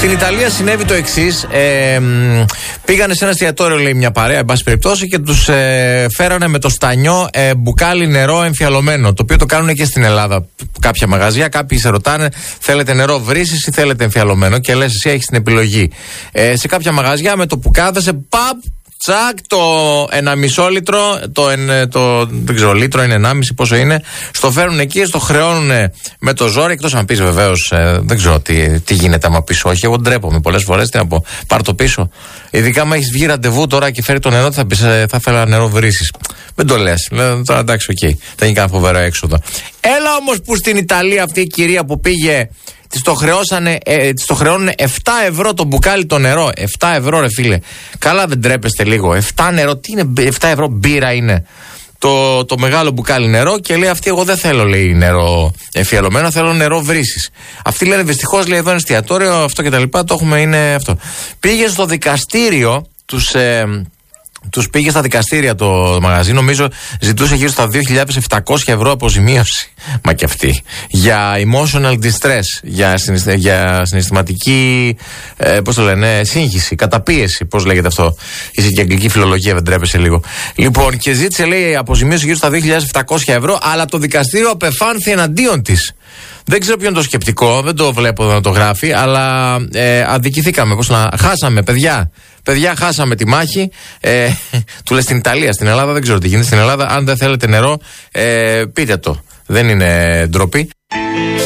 Στην Ιταλία συνέβη το εξής. Πήγανε σε ένα εστιατόριο, λέει, μια παρέα, εν πάση περιπτώσει, και τους φέρανε με το στανιό μπουκάλι νερό εμφιαλωμένο. Το οποίο το κάνουν και στην Ελλάδα κάποια μαγαζιά. Κάποιοι σε ρωτάνε, θέλετε νερό βρύσης ή θέλετε εμφιαλωμένο, και λες εσύ έχεις την επιλογή. Σε κάποια μαγαζιά με το που κάθεσαι, τσακ, το 1,5 λίτρο, δεν ξέρω, λίτρο είναι 1,5, πόσο είναι, στο φέρουν εκεί, στο χρεώνουν με το ζόρι, εκτός αν πεις βεβαίως, δεν ξέρω τι γίνεται άμα πεις όχι. Εγώ ντρέπομαι πολλές φορές, τι να πω, πάρ' το πίσω. Ειδικά άμα έχεις βγει ραντεβού τώρα και φέρει το νερό, θα πεις, θα φέρω νερό βρύσης. Δεν το λες. Τώρα εντάξει, οκ, θα γίνει κανένα φοβερό έξοδο. Έλα όμως που στην Ιταλία αυτή η κυρία που πήγε, της το χρεώνουν 7 ευρώ το μπουκάλι το νερό. 7 ευρώ, ρε φίλε. Καλά, δεν τρέπεστε λίγο? 7 νερό, τι είναι, 7 ευρώ μπύρα είναι το μεγάλο μπουκάλι νερό. Και λέει αυτή, εγώ δεν θέλω, λέει, νερό εμφιαλωμένο, θέλω νερό βρύσης. Αυτοί λένε, δυστυχώς, λέει, εδώ είναι εστιατόριο, αυτό και τα λοιπά, το έχουμε, είναι αυτό. Πήγε στο δικαστήριο, τους πήγε στα δικαστήρια το μαγαζί, νομίζω ζητούσε γύρω στα 2.700 ευρώ αποζημίωση. Μα και αυτή. Για emotional distress, για συναισθηματική, πώς το λένε, σύγχυση, καταπίεση, πώς λέγεται αυτό. Είσαι και αγγλική φιλολογία, δεν τρέπεσαι λίγο. Λοιπόν, και ζήτησε, λέει, αποζημίωση γύρω στα 2.700 ευρώ, αλλά το δικαστήριο απεφάνθη εναντίον της. Δεν ξέρω ποιο είναι το σκεπτικό, δεν το βλέπω να το γράφει, αλλά αδικηθήκαμε. Χάσαμε, παιδιά. Παιδιά, χάσαμε τη μάχη. Του λέει στην Ιταλία, στην Ελλάδα δεν ξέρω τι γίνεται. Στην Ελλάδα, αν δεν θέλετε νερό, πείτε το. Δεν είναι ντροπή.